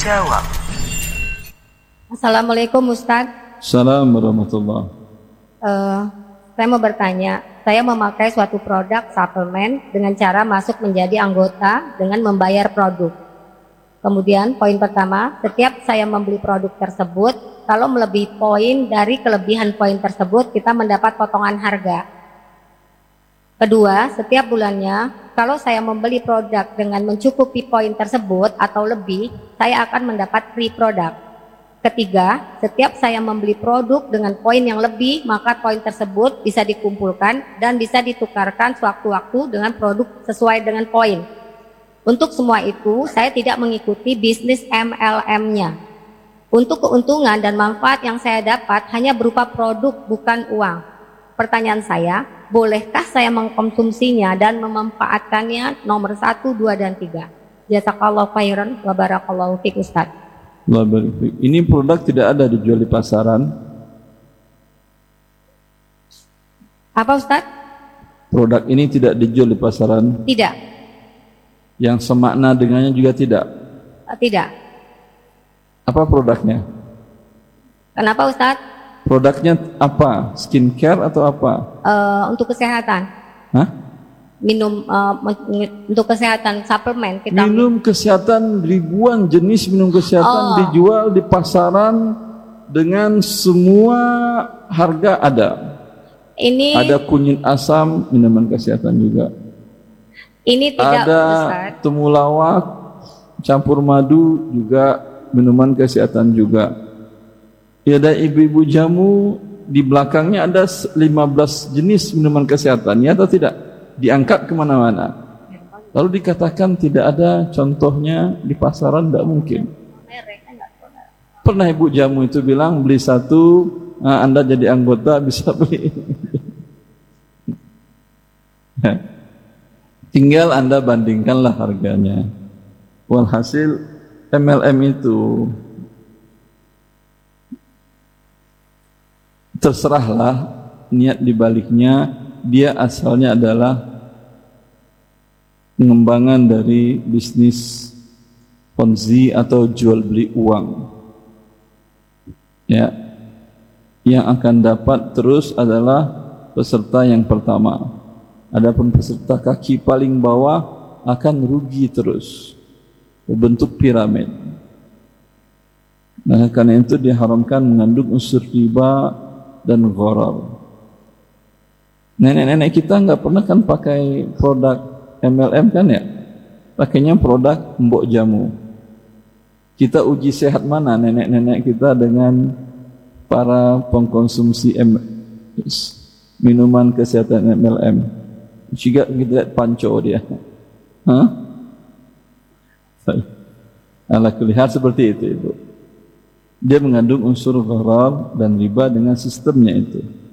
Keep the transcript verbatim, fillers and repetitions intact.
menjawab. Assalamualaikum Ustadz. Assalamualaikum warahmatullahi wabarakatuh. Uh, saya mau bertanya, saya memakai suatu produk suplemen dengan cara masuk menjadi anggota dengan membayar produk. Kemudian poin pertama, setiap saya membeli produk tersebut, kalau melebihi poin dari kelebihan poin tersebut, kita mendapat potongan harga. Kedua, setiap bulannya, kalau saya membeli produk dengan mencukupi poin tersebut atau lebih, saya akan mendapat free produk. Ketiga, setiap saya membeli produk dengan poin yang lebih, maka poin tersebut bisa dikumpulkan dan bisa ditukarkan sewaktu-waktu dengan produk sesuai dengan poin. Untuk semua itu, saya tidak mengikuti bisnis M L M-nya. Untuk keuntungan dan manfaat yang saya dapat hanya berupa produk, bukan uang. Pertanyaan saya, bolehkah saya mengkonsumsinya dan memanfaatkannya nomor satu, dua, dan tiga? Jazakallahu khairan wa barakallahu fiik Ustaz. Ini produk tidak ada dijual di pasaran. Apa Ustaz? Produk ini tidak dijual di pasaran. Tidak. Yang semakna dengannya juga tidak. Tidak. Apa produknya? Kenapa Ustaz? Produknya apa? Skincare atau apa? Uh, untuk kesehatan. Hah? Minum uh, untuk kesehatan suplemen kita. Minum kesehatan, ribuan jenis minum kesehatan oh. dijual di pasaran dengan semua harga ada. Ini ada kunyit asam, minuman kesehatan juga. Ini tidak ada Ustaz. temulawak campur madu juga minuman kesehatan juga. Ya, ada ibu-ibu jamu di belakangnya ada lima belas jenis minuman kesehatan, ya atau tidak? Diangkat kemana-mana. Lalu dikatakan tidak ada contohnya di pasaran, tidak mungkin. Pernah ibu jamu itu bilang beli satu, nah, Anda jadi anggota bisa beli. Tinggal Anda bandingkanlah harganya. Walhasil M L M itu terserahlah niat dibaliknya, dia asalnya adalah pengembangan dari bisnis ponzi atau jual beli uang. Ya, yang akan dapat terus adalah peserta yang pertama. Adapun peserta kaki paling bawah akan rugi terus, berbentuk piramid. Nah, karena itu diharamkan mengandung unsur riba dan gharar. Nenek-nenek kita nggak pernah kan pakai produk M L M kan ya? Pakainya produk mbok jamu. Kita uji sehat mana nenek-nenek kita dengan para pengkonsumsi M minuman kesehatan M L M. Juga kita lihat panco dia. Hah? Ala kulli hal seperti itu, Ibu. Dia mengandung unsur gharar dan riba dengan sistemnya itu.